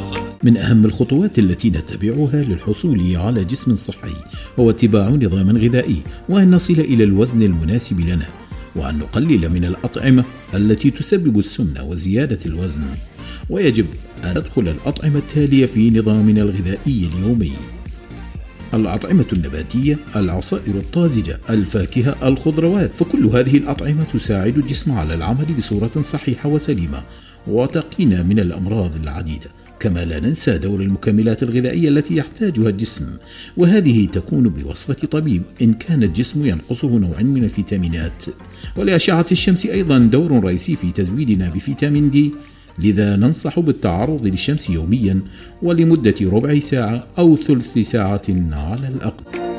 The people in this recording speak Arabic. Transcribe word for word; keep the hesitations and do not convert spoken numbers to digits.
الدراسة. من أهم الخطوات التي نتبعها للحصول على جسم صحي هو اتباع نظام غذائي، وأن نصل إلى الوزن المناسب لنا، وأن نقلل من الأطعمة التي تسبب السمنة وزيادة الوزن. ويجب أن ندخل الأطعمة التالية في نظامنا الغذائي اليومي: الأطعمة النباتية، العصائر الطازجة، الفاكهة، الخضروات، فكل هذه الأطعمة تساعد الجسم على العمل بصورة صحيحة وسليمة وتقينا من الأمراض العديدة. كما لا ننسى دور المكملات الغذائية التي يحتاجها الجسم، وهذه تكون بوصفة طبيب إن كان الجسم ينقصه نوع من الفيتامينات. ولأشعة الشمس أيضا دور رئيسي في تزويدنا بفيتامين دي، لذا ننصح بالتعرض للشمس يوميا ولمدة ربع ساعة أو ثلث ساعة على الأقل.